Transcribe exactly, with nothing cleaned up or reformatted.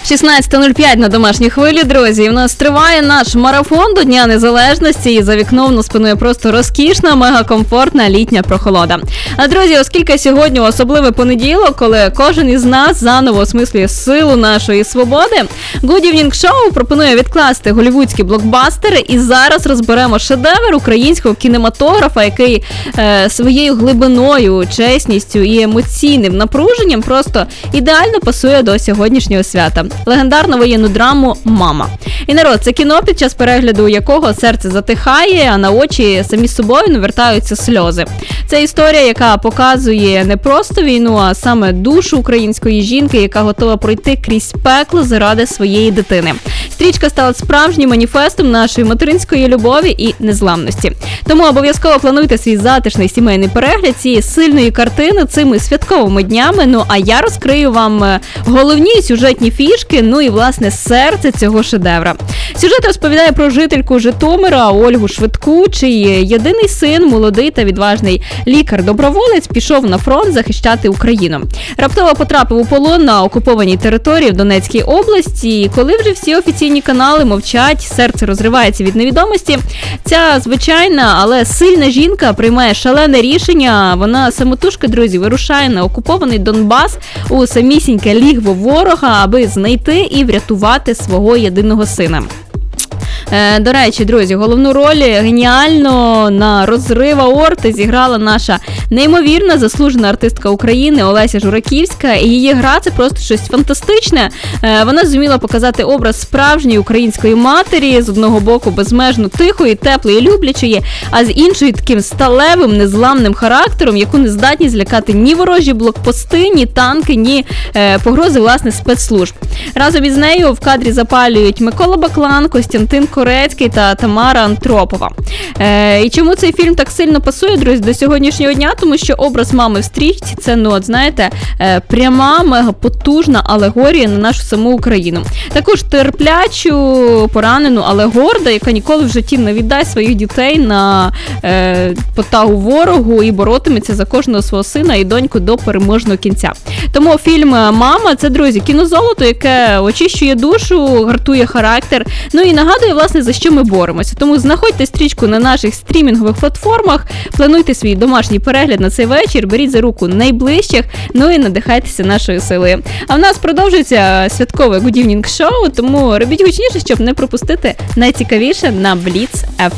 шістнадцята нуль п'ять на домашній хвилі, друзі. І в нас триває наш марафон до Дня Незалежності. І за вікном нас спинує просто розкішна, мегакомфортна літня прохолода. А, друзі, оскільки сьогодні особливий понеділок, коли кожен із нас заново осмислює силу нашої свободи, Good Evening Show пропонує відкласти голівудські блокбастери і зараз розберемо шедевр українського кінематографа, який е, своєю глибиною, чесністю і емоційним напруженням просто ідеально пасує до сьогоднішнього свята. Легендарну воєнну драму «Мама». І, народ, це кіно, під час перегляду якого серце затихає, а на очі самі з собою навертаються сльози. Це історія, яка показує не просто війну, а саме душу української жінки, яка готова пройти крізь пекло заради своєї дитини. Стрічка стала справжнім маніфестом нашої материнської любові і незламності. Тому обов'язково плануйте свій затишний сімейний перегляд цієї сильної картини цими святковими днями. Ну а я розкрию вам головні сюжетні фішки, ну і власне серце цього шедевра. Сюжет розповідає про жительку Житомира Ольгу Швидку, чий єдиний син, молодий та відважний лікар-доброволець, пішов на фронт захищати Україну. Раптово потрапив у полон на окупованій території в Донецькій області, і коли вже всі офіційні канали мовчать, серце розривається від невідомості, ця звичайна, але сильна жінка приймає шалене рішення. Вона самотужки, друзі, вирушає на окупований Донбас у самісіньке лігво ворога, аби знайти і врятувати свого єдиного сина. До речі, друзі, головну роль геніально на розрив аорти зіграла наша неймовірна заслужена артистка України Олеся Жураківська. І її гра – це просто щось фантастичне. Вона зуміла показати образ справжньої української матері, з одного боку безмежно тихої, теплої, люблячої, а з іншої таким сталевим, незламним характером, яку не здатні злякати ні ворожі блокпости, ні танки, ні погрози, власне, спецслужб. Разом із нею в кадрі запалюють Микола Баклан, Костянтин Корецький та Тамара Антропова. Е, і чому цей фільм так сильно пасує, друзі, до сьогоднішнього дня? Тому що образ мами в стрічці – це, ну, от, знаєте, е, пряма, мегапотужна алегорія на нашу саму Україну. Також терплячу, поранену, але горда, яка ніколи в житті не віддасть своїх дітей на е, потагу ворогу і боротиметься за кожного свого сина і доньку до переможного кінця. Тому фільм «Мама» – це, друзі, кінозолото, яке очищує душу, гартує характер, ну і нагадує, власне, за що ми боремося. Тому знаходьте стрічку на наших стрімінгових платформах, плануйте свій домашній перегляд на цей вечір, беріть за руку найближчих, ну і надихайтеся нашою силою. А в нас продовжується святкове Good Evening Show, тому робіть гучніше, щоб не пропустити найцікавіше на Бліц еф